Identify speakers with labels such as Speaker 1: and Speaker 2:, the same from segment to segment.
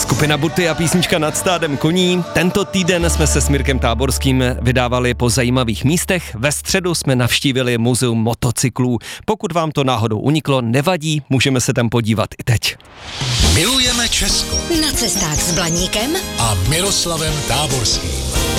Speaker 1: Skupina Buty a písnička Nad stádem koní. Tento týden jsme se s Mirkem Táborským vydávali po zajímavých místech. Ve středu jsme navštívili muzeum motocyklů. Pokud vám to náhodou uniklo, nevadí, můžeme se tam podívat i teď.
Speaker 2: Milujeme Česko.
Speaker 3: Na cestách s Blaníkem
Speaker 2: A Miroslavem Táborským.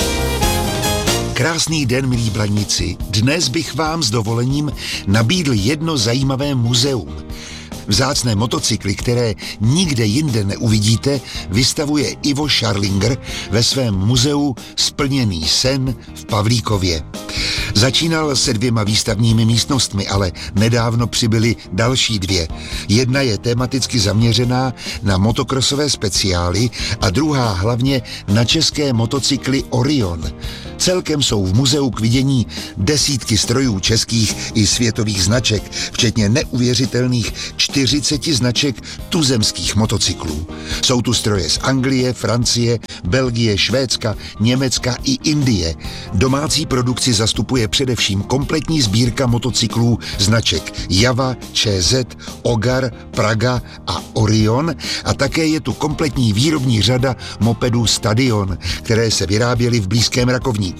Speaker 4: Krásný den, milí Blaníci. Dnes bych vám s dovolením nabídl jedno zajímavé muzeum. Vzácné motocykly, které nikde jinde neuvidíte, vystavuje Ivo Scharlinger ve svém muzeu Splněný sen v Pavlíkově. Začínal se 2 výstavními místnostmi, ale nedávno přibyly další 2. Jedna je tematicky zaměřená na motokrosové speciály a druhá hlavně na české motocykly Orion. Celkem jsou v muzeu k vidění desítky strojů českých i světových značek, včetně neuvěřitelných 40 značek tuzemských motocyklů. Jsou tu stroje z Anglie, Francie, Belgie, Švédska, Německa i Indie. Domácí produkci zastupuje především kompletní sbírka motocyklů značek Java, ČZ, Ogar, Praga a Orion a také je tu kompletní výrobní řada mopedů Stadion, které se vyráběly v blízkém Rakovníku.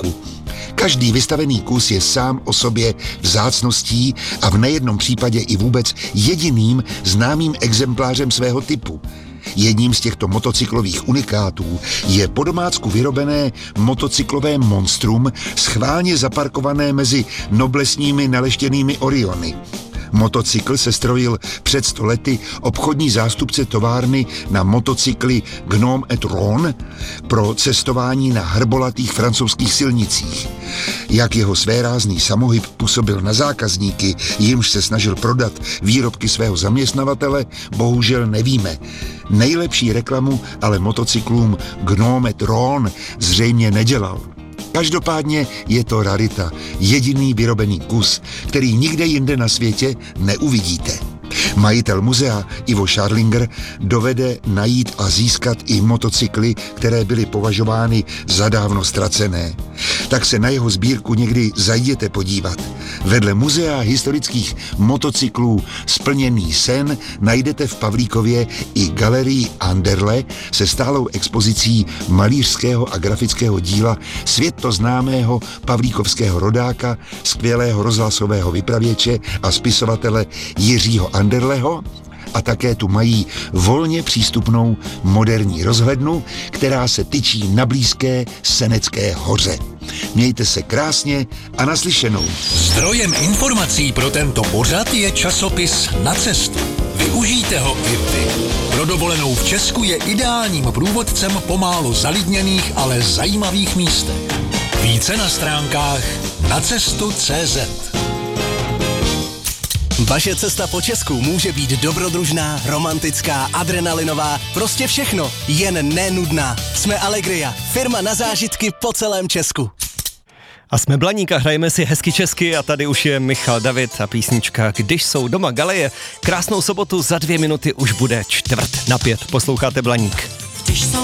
Speaker 4: Každý vystavený kus je sám o sobě vzácností a v nejednom případě i vůbec jediným známým exemplářem svého typu. Jedním z těchto motocyklových unikátů je po domácku vyrobené motocyklové monstrum schválně zaparkované mezi noblesními naleštěnými Oriony. Motocykl se strojil před 100 lety obchodní zástupce továrny na motocykly Gnome et Rhône pro cestování na hrbolatých francouzských silnicích. Jak jeho svérázný samohyb působil na zákazníky, jimž se snažil prodat výrobky svého zaměstnavatele, bohužel nevíme. Nejlepší reklamu ale motocyklům Gnome et Rhône zřejmě nedělal. Každopádně je to rarita, jediný vyrobený kus, který nikde jinde na světě neuvidíte. Majitel muzea Ivo Scharlinger dovede najít a získat i motocykly, které byly považovány za dávno ztracené. Tak se na jeho sbírku někdy zajděte podívat. Vedle muzea historických motocyklů Splněný sen najdete v Pavlíkově i galerii Anderle se stálou expozicí malířského a grafického díla světoznámého pavlíkovského rodáka, skvělého rozhlasového vypravěče a spisovatele Jiřího Anderleho, a také tu mají volně přístupnou moderní rozhlednu, která se tyčí na blízké Senecké hoře. Mějte se krásně a naslyšenou.
Speaker 2: Zdrojem informací pro tento pořad je časopis Na cestu. Využijte ho i vy. Pro dovolenou v Česku je ideálním průvodcem po málo zalidněných, ale zajímavých místech. Více na stránkách nacestu.cz.
Speaker 5: Vaše cesta po Česku může být dobrodružná, romantická, adrenalinová, prostě všechno, jen nenudná. Jsme Allegria, firma na zážitky po celém Česku.
Speaker 1: A jsme Blaník a hrajeme si hezky česky a tady už je Michal David a písnička Když jsou doma galeje. Krásnou sobotu, za 2 minuty už bude 4:45. Posloucháte Blaník.